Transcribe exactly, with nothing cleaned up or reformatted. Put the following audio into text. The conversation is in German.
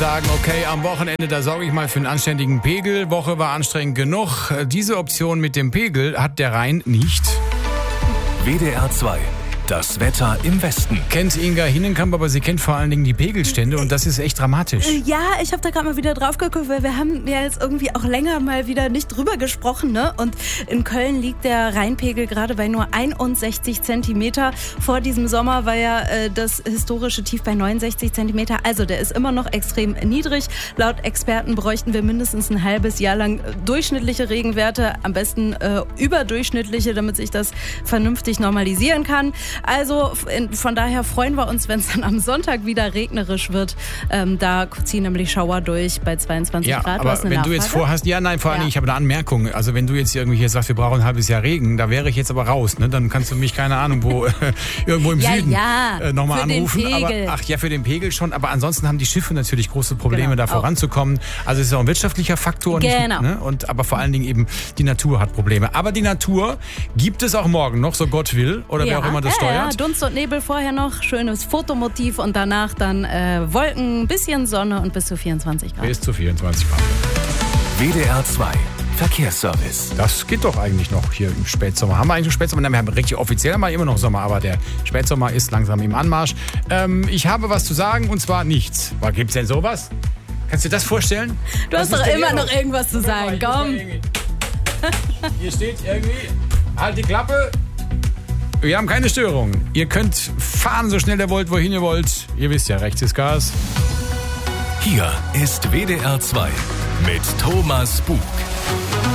sagen, okay, am Wochenende, da sorge ich mal für einen anständigen Pegel. Woche war anstrengend genug. Diese Option mit dem Pegel hat der Rhein nicht. W D R zwei. Das Wetter im Westen. Kennt Inga Hinnenkamp, aber sie kennt vor allen Dingen die Pegelstände und das ist echt dramatisch. Ja, ich habe da gerade mal wieder drauf geguckt, weil wir haben ja jetzt irgendwie auch länger mal wieder nicht drüber gesprochen, ne? Und in Köln liegt der Rheinpegel gerade bei nur einundsechzig Zentimeter. Vor diesem Sommer war ja äh, das historische Tief bei neunundsechzig Zentimeter. Also der ist immer noch extrem niedrig. Laut Experten bräuchten wir mindestens ein halbes Jahr lang durchschnittliche Regenwerte, am besten äh, überdurchschnittliche, damit sich das vernünftig normalisieren kann. Also von daher freuen wir uns, wenn es dann am Sonntag wieder regnerisch wird. Ähm, da ziehen nämlich Schauer durch bei zweiundzwanzig ja, Grad. Aber wenn Nachfrage? Du jetzt vorhast, ja nein, vor allem, ja. Ich habe eine Anmerkung. Also wenn du jetzt irgendwie hier sagst, wir brauchen ein halbes Jahr Regen, da wäre ich jetzt aber raus. Ne? Dann kannst du mich, keine Ahnung, wo irgendwo im ja, Süden ja, äh, nochmal anrufen. Den Pegel. Aber, ach ja, für den Pegel schon. Aber ansonsten haben die Schiffe natürlich große Probleme, genau, da voranzukommen. Auch. Also es ist auch ein wirtschaftlicher Faktor. Genau. Nicht, ne? Und, aber vor allen Dingen eben die Natur hat Probleme. Aber die Natur gibt es auch morgen noch, so Gott will. Oder ja, wer auch immer das ja, steuert. Ja, Dunst und Nebel vorher noch, schönes Fotomotiv und danach dann äh, Wolken, bisschen Sonne und bis zu vierundzwanzig Grad. Bis zu vierundzwanzig Grad. W D R zwei Verkehrsservice. Das geht doch eigentlich noch hier im Spätsommer. Haben wir eigentlich einen Spätsommer? Nein, wir haben richtig offiziell mal immer noch Sommer, aber der Spätsommer ist langsam im Anmarsch. Ähm, ich habe was zu sagen und zwar nichts. Gibt es denn sowas? Kannst du dir das vorstellen? Du hast doch immer noch irgendwas zu sagen, komm. Hier steht irgendwie, halt die Klappe. Wir haben keine Störung. Ihr könnt fahren, so schnell ihr wollt, wohin ihr wollt. Ihr wisst ja, rechts ist Gas. Hier ist W D R zwei mit Thomas Bug.